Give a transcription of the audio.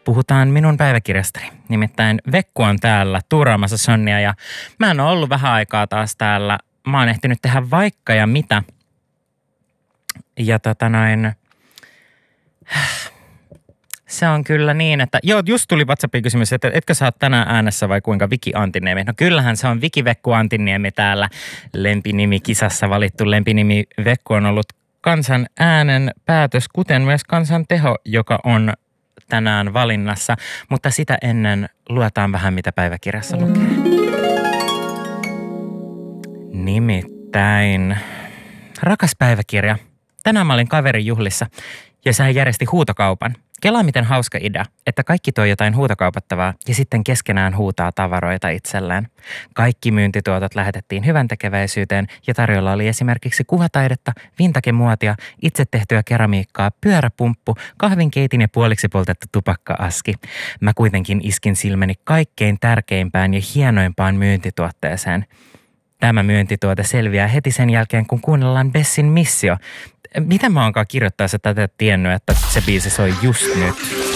puhutaan minun päiväkirjastani. Nimittäin Vekku on täällä tuuraamassa Sonnia ja mä en ole ollut vähän aikaa taas täällä. Mä oon ehtinyt tehdä vaikka ja mitä. Ja se on kyllä niin, että just tuli WhatsAppin kysymys, että etkö sä oot tänään äänessä vai kuinka Viki Antiniemi? No kyllähän se on Viki Vekku Antiniemi täällä lempinimikisassa valittu. Lempinimi Vekku on ollut kansan äänen päätös, kuten myös kansan teho, joka on tänään valinnassa. Mutta sitä ennen luetaan vähän, mitä päiväkirjassa lukee. Nimittäin, rakas päiväkirja. Tänään mä olin kaverin juhlissa ja hän järjesti huutokaupan. Kelaa miten hauska idea, että kaikki tuo jotain huutokaupattavaa ja sitten keskenään huutaa tavaroita itselleen. Kaikki myyntituotot lähetettiin hyvän tekeväisyyteen ja tarjolla oli esimerkiksi kuvataidetta, vintagemuotia, itse tehtyä keramiikkaa, pyöräpumppu, kahvinkeitin ja puoliksi poltettu tupakka-aski. Mä kuitenkin iskin silmäni kaikkein tärkeimpään ja hienoimpaan myyntituotteeseen. Tämä myyntituote selviää heti sen jälkeen, kun kuunnellaan Bessin Missio. Mitä mä oonkaan kirjoittaessa tätä tiennyt, että se biisi soi just nyt?